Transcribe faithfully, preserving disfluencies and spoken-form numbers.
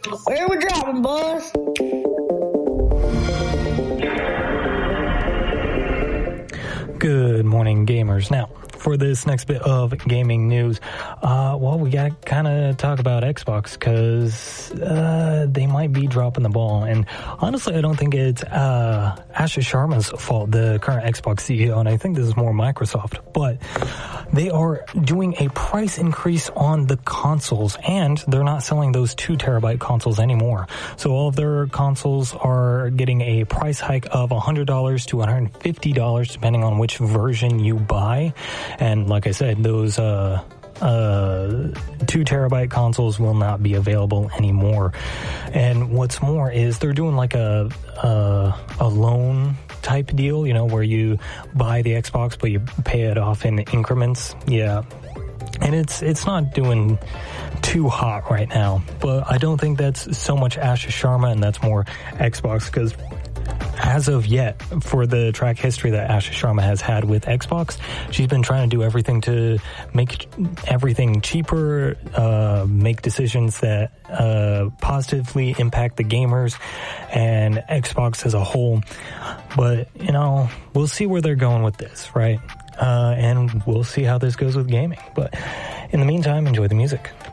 Where we dropping, boys? Good morning, gamers. Now, for this next bit of gaming news, uh, well, we gotta kind of talk about Xbox, because uh, they might be dropping the ball. And honestly, I don't think it's uh, Asher Sharma's fault, the current Xbox C E O, and I think this is more Microsoft. But they are doing a price increase on the consoles, and they're not selling those two terabyte consoles anymore. So all of their consoles are getting a price hike of one hundred dollars to one hundred fifty dollars, depending on which version you buy. And like I said, those uh, uh, two terabyte consoles will not be available anymore. And what's more is they're doing like a a, a loan type deal, you know, where you buy the Xbox but you pay it off in increments. Yeah. And it's it's not doing too hot right now, but I don't think that's so much Asher Sharma, and that's more Xbox, because as of yet, for the track history that Asher Sharma has had with Xbox, she's been trying to do everything to make everything cheaper, uh, make decisions that uh, positively impact the gamers and Xbox as a whole. But, you know, we'll see where they're going with this, right? Uh, and we'll see how this goes with gaming. But in the meantime, enjoy the music.